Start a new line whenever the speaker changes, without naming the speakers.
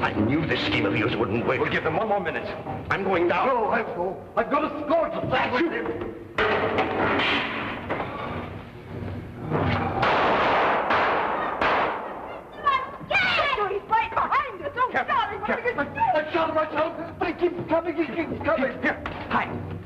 I knew this scheme of yours wouldn't work.
We'll give them one more minute.
I'm going down.
No, I've got to score to that with him.
He's right behind us. Oh,
Captain,
darling, what are you
Captain, I shot him, but he keeps coming, he keeps coming. Here,
Hi.